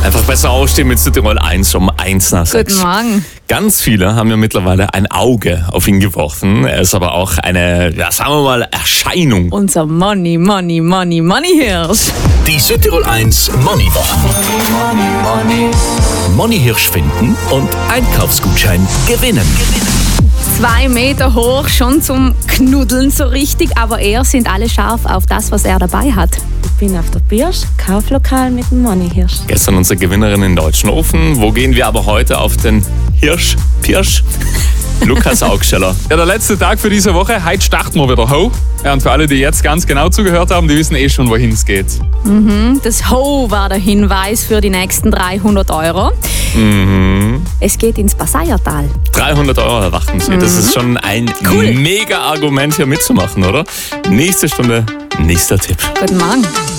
Einfach besser aufstehen mit Südtirol 1 um 1 nach 6. Guten Morgen. Ganz viele haben ja mittlerweile ein Auge auf ihn geworfen. Er ist aber auch eine, ja, sagen wir mal, Erscheinung. Unser Money-Hirsch. Die Südtirol 1 Money Woche. Money Hirsch finden und Einkaufsgutschein gewinnen. 2 Meter hoch, schon zum Knuddeln so richtig, aber sind alle scharf auf das, was er dabei hat. Ich bin auf der Pirsch, Kauflokal mit dem Money Hirsch. Gestern unsere Gewinnerin in Deutschen Ofen. Wo gehen wir aber heute auf den Pirsch? Lukas Augsteller. Ja, der letzte Tag für diese Woche. Heute starten wir wieder Ho. Ja, und für alle, die jetzt ganz genau zugehört haben, die wissen schon, wohin es geht. Das Ho war der Hinweis für die nächsten 300 Euro. Es geht ins Passaiertal. 300 Euro erwarten Sie. Das ist schon ein mega Argument, hier mitzumachen, oder? Nächste Stunde, nächster Tipp. Guten Morgen.